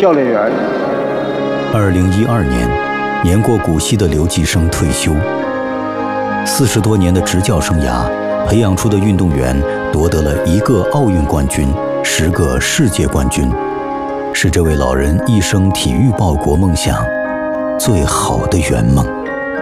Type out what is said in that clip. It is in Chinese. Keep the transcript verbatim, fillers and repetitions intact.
教练员。 二零一二年，年过古稀的刘继生退休。四十多年的执教生涯，培养出的运动员夺得了一个奥运冠军，十个世界冠军，是这位老人一生体育报国梦想最好的圆梦。